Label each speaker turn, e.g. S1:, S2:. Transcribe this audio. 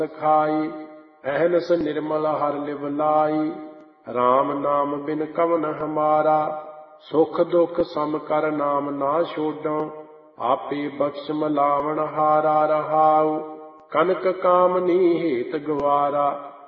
S1: सखाई। अहनस निर्मल हर लिव लाई, राम नाम बिन कवन हमारा। सुख दुख सम कर नाम ना छोड़ो, आपे बख्श मलावण हारा रहाऊ। कनक कामनी हेत गवारा,